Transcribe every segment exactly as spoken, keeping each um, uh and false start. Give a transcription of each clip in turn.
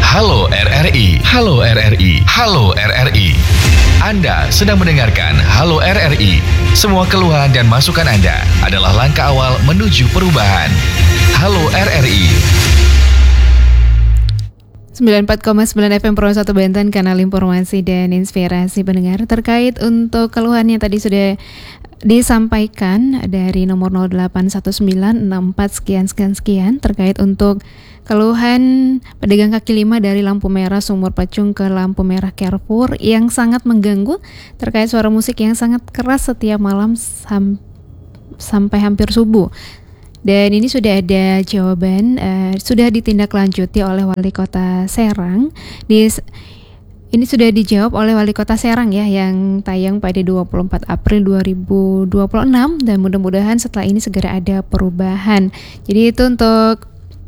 Halo R R I, Halo R R I, Halo R R I. Anda sedang mendengarkan Halo R R I. Semua keluhan dan masukan Anda adalah langkah awal menuju perubahan. Halo R R I. sembilan puluh empat koma sembilan F M Pro satu Banten, kanal informasi dan inspirasi pendengar. Terkait untuk keluhannya tadi sudah disampaikan dari nomor nol delapan satu sembilan enam empat sekian sekian sekian terkait untuk keluhan pedagang kaki lima dari lampu merah Sumur Pacung ke lampu merah Carrefour yang sangat mengganggu terkait suara musik yang sangat keras setiap malam sam- sampai hampir subuh. Dan ini sudah ada jawaban, uh, sudah ditindaklanjuti oleh Wali Kota Serang. Di Ini sudah dijawab oleh Wali Kota Serang ya, yang tayang pada dua puluh empat April dua ribu dua puluh enam, dan mudah-mudahan setelah ini segera ada perubahan. Jadi itu untuk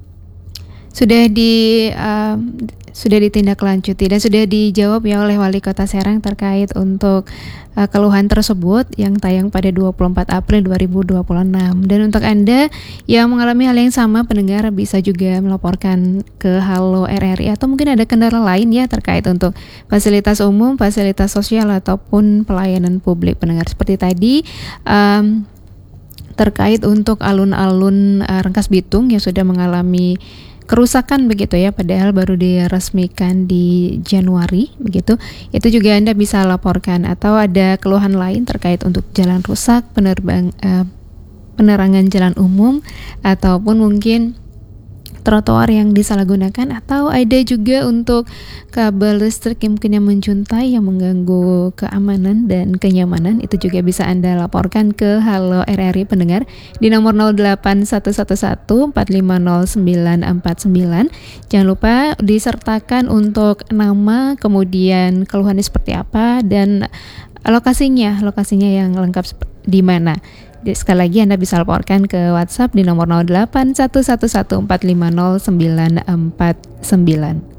sudah di uh, sudah ditindaklanjuti dan sudah dijawab ya oleh Wali Kota Serang terkait untuk uh, keluhan tersebut yang tayang pada dua puluh empat April dua ribu dua puluh enam. Dan untuk Anda yang mengalami hal yang sama, pendengar bisa juga melaporkan ke Halo R R I atau mungkin ada kendala lain ya terkait untuk fasilitas umum, fasilitas sosial ataupun pelayanan publik pendengar. Seperti tadi um, terkait untuk alun-alun uh, Rangkas Bitung yang sudah mengalami kerusakan begitu ya, padahal baru diresmikan di Januari begitu. Itu juga Anda bisa laporkan, atau ada keluhan lain terkait untuk jalan rusak, penerbang eh, penerangan jalan umum, ataupun mungkin trotoar yang disalahgunakan, atau ada juga untuk kabel listrik yang mungkin yang menjuntai yang mengganggu keamanan dan kenyamanan. Itu juga bisa Anda laporkan ke Halo R R I pendengar di nomor nol delapan satu satu satu empat lima nol sembilan empat sembilan. Jangan lupa disertakan untuk nama, kemudian keluhannya seperti apa, dan lokasinya, lokasinya yang lengkap di mana. Sekali lagi Anda bisa laporkan ke WhatsApp di nomor nol delapan satu satu satu empat lima nol sembilan empat sembilan.